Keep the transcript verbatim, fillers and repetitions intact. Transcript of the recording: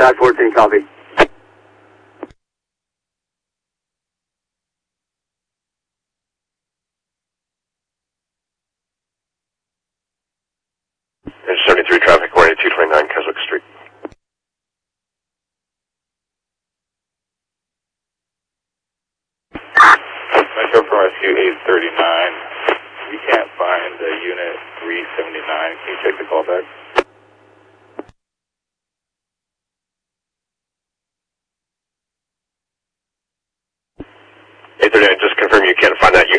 Contact fourteen, copy. seventy-three traffic, one eighty-two twenty-nine Keswick Street. Metro for Rescue eight thirty-nine. We can't find the unit three seventy-nine. Can you check the callback? eight thirty-nine, just confirm you can't find that